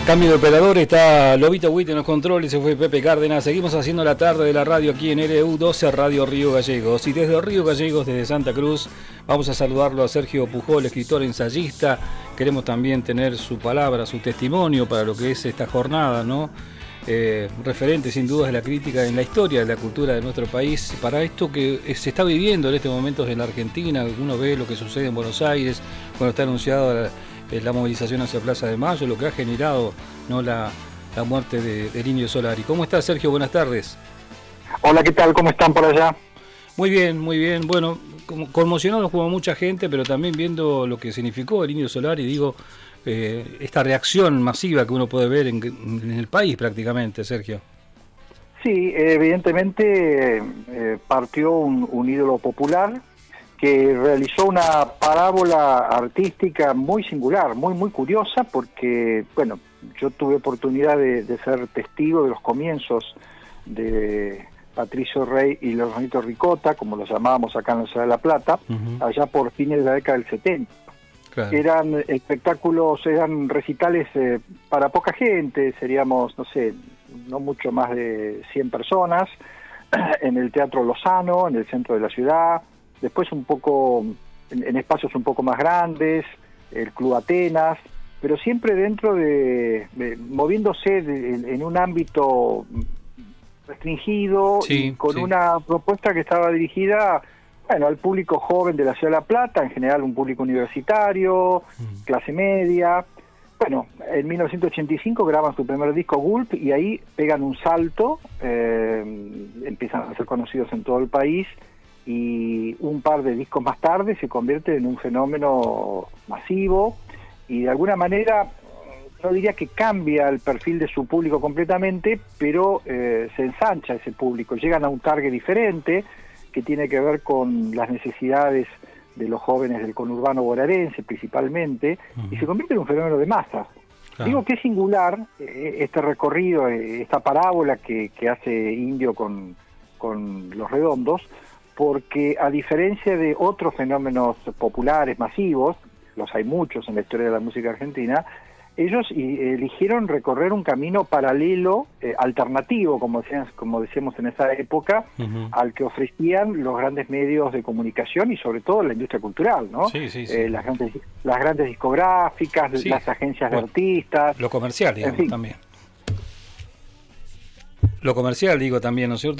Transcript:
Cambio de operador, está Lobito Witt en los controles, se fue Pepe Cárdenas. Seguimos haciendo la tarde de la radio aquí en LU12 Radio Río Gallegos. Y desde Río Gallegos, desde Santa Cruz, vamos a saludarlo a Sergio Pujol, escritor, ensayista. Queremos también tener su palabra, su testimonio para lo que es esta jornada, ¿no? Referente sin dudas de la crítica en la historia de la cultura de nuestro país, para esto que se está viviendo en este momento en la Argentina. Uno ve lo que sucede en Buenos Aires, cuando está anunciada la movilización hacia Plaza de Mayo, lo que ha generado, ¿no?, la muerte del Indio Solari. ¿Cómo estás, Sergio? Buenas tardes. Hola, ¿qué tal? ¿Cómo están por allá? Muy bien, muy bien. Bueno, conmocionados como mucha gente, pero también viendo lo que significó el Indio Solari, digo, esta reacción masiva que uno puede ver en el país prácticamente, Sergio. Sí, evidentemente partió un ídolo popular que realizó una parábola artística muy singular, muy curiosa, porque, bueno, yo tuve oportunidad de ser testigo de los comienzos de Patricio Rey y los Hermanitos Ricota, como los llamábamos acá en la ciudad de La Plata, allá por fines de la década del 70. Claro. Eran espectáculos, eran recitales para poca gente, seríamos, no sé, no mucho más de 100 personas, en el Teatro Lozano, en el centro de la ciudad. Después un poco en espacios un poco más grandes, el Club Atenas, pero siempre dentro moviéndose en un ámbito restringido, sí, y con una propuesta que estaba dirigida, bueno, al público joven de la ciudad de La Plata, en general un público universitario, clase media. Bueno, en 1985 graban su primer disco Gulp y ahí pegan un salto, empiezan a ser conocidos en todo el país. Y un par de discos más tarde se convierte en un fenómeno masivo y de alguna manera, no diría que cambia el perfil de su público completamente, pero se ensancha ese público, llegan a un target diferente que tiene que ver con las necesidades de los jóvenes del conurbano bonaerense principalmente, y se convierte en un fenómeno de masas. Claro. Digo que es singular este recorrido, esta parábola que hace Indio con Los Redondos, porque a diferencia de otros fenómenos populares masivos, los hay muchos en la historia de la música argentina, ellos eligieron recorrer un camino paralelo, alternativo, como decíamos en esa época, al que ofrecían los grandes medios de comunicación y sobre todo la industria cultural, ¿no? Sí, sí, sí. Las grandes discográficas, sí, las agencias de artistas. Lo comercial, digamos, en fin. También. Lo comercial, digo, también, ¿no es cierto?